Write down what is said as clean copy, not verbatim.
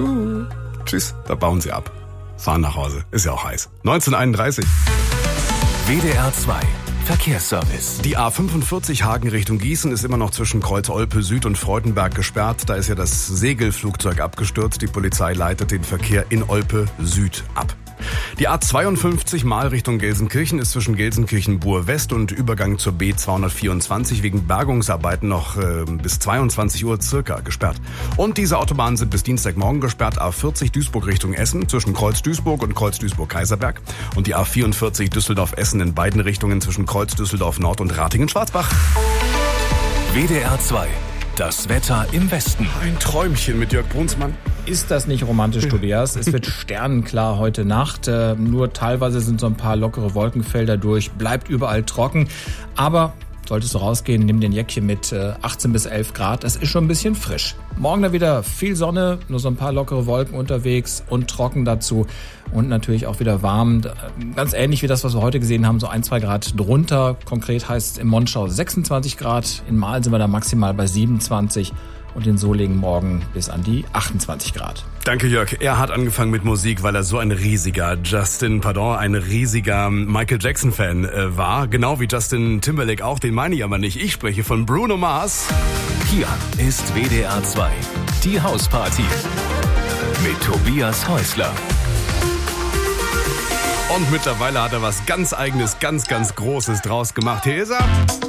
Tschüss, da bauen sie ab. Fahren nach Hause, ist ja auch heiß. 19:31. WDR 2 Verkehrsservice. Die A45 Hagen Richtung Gießen ist immer noch zwischen Kreuz-Olpe Süd und Freudenberg gesperrt. Da ist ja das Segelflugzeug abgestürzt. Die Polizei leitet den Verkehr in Olpe Süd ab. Die A52 Mal Richtung Gelsenkirchen ist zwischen Gelsenkirchen-Bur-West und Übergang zur B224 wegen Bergungsarbeiten noch bis 22 Uhr circa gesperrt. Und diese Autobahnen sind bis Dienstagmorgen gesperrt. A40 Duisburg Richtung Essen zwischen Kreuz Duisburg und Kreuz Duisburg-Kaiserberg. Und die A44 Düsseldorf-Essen in beiden Richtungen zwischen Kreuz Düsseldorf-Nord und Ratingen-Schwarzbach. WDR 2. Das Wetter im Westen. Ein Träumchen mit Jörg Brunsmann. Ist das nicht romantisch, Tobias? Es wird sternenklar heute Nacht. Nur teilweise sind so ein paar lockere Wolkenfelder durch. Bleibt überall trocken. Aber solltest du rausgehen, nimm den Jäckchen mit 18 bis 11 Grad. Das ist schon ein bisschen frisch. Morgen dann wieder viel Sonne, nur so ein paar lockere Wolken unterwegs und trocken dazu. Und natürlich auch wieder warm. Ganz ähnlich wie das, was wir heute gesehen haben, so 1-2 Grad drunter. Konkret heißt es in Monschau 26 Grad. In Mahl sind wir da maximal bei 27. Und in Solingen morgen bis an die 28 Grad. Danke, Jörg. Er hat angefangen mit Musik, weil er so ein riesiger Michael Jackson-Fan war. Genau wie Justin Timberlake auch, den meine ich aber nicht. Ich spreche von Bruno Mars. Hier ist WDR 2, die Hausparty mit Tobias Häusler. Und mittlerweile hat er was ganz Eigenes, ganz, ganz Großes draus gemacht. Hier ist er.